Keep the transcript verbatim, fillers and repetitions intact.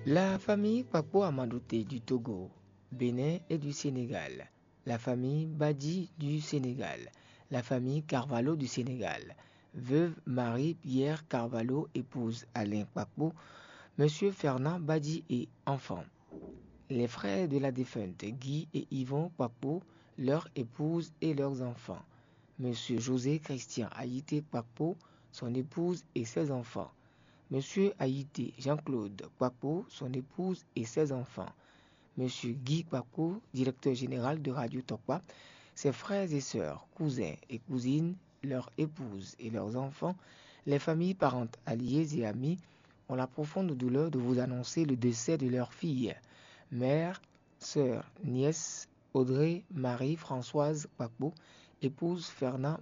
La famille Kpakpo Amadouté du Togo, Bénin et du Sénégal, la famille Badi du Sénégal, la famille Carvalho du Sénégal, veuve Marie-Pierre Carvalho, épouse Alain Kpakpo, Monsieur Fernand Badi et enfants. Les frères de la défunte Guy et Yvon Kpakpo, leur épouse et leurs enfants. Monsieur José Christian Haïté Kpakpo, son épouse et ses enfants. Monsieur Haïté Jean-Claude Kpakpo, son épouse et ses enfants. Monsieur Guy Kpakpo, directeur général de Radio Tokpa, ses frères et sœurs, cousins et cousines, leurs épouses et leurs enfants, les familles parentes, alliées et amis ont la profonde douleur de vous annoncer le décès de leur fille, mère, sœur, nièce, Audrey Marie-Françoise Kpakpo, épouse Fernand